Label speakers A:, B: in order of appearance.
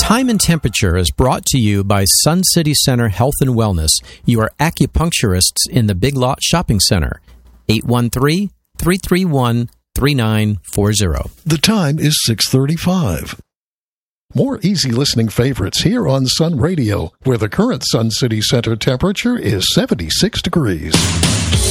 A: Time and Temperature is brought to you by Sun City Center Health and Wellness, your acupuncturists in the Big Lot Shopping Center. 813-331-3940.
B: The time is 6:35. More easy listening favorites here on Sun Radio, where the current Sun City Center temperature is 76 degrees.